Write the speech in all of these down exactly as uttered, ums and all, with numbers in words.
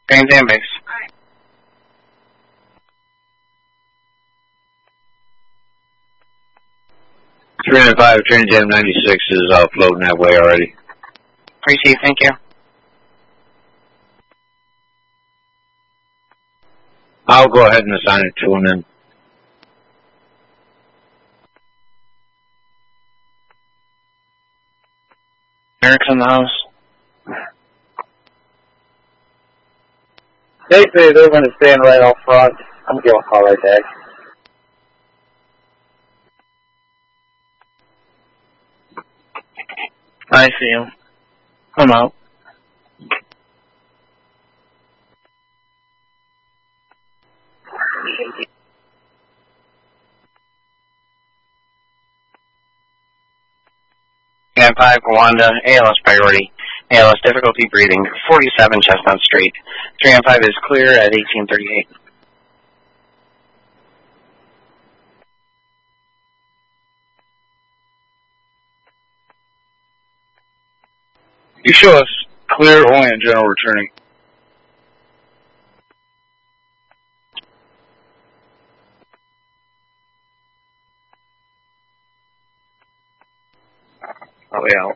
Trans Am base. three nine five, Trans Am ninety-six is uh, floating that way already. Received, thank you. I'll go ahead and assign it to him then. Eric's in the house. They say they're going to stand right out front. I'm going to give a call right back. I see you. I'm out. Nine five, Rwanda, A L S priority. A L S difficulty breathing, forty-seven Chestnut Street. three nine five is clear at eighteen thirty-eight. You show us clear only in general returning. Probably out.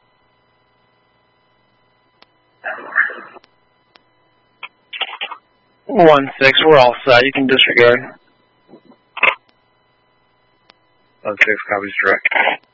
One six, we're all set. You can disregard. One six copies direct.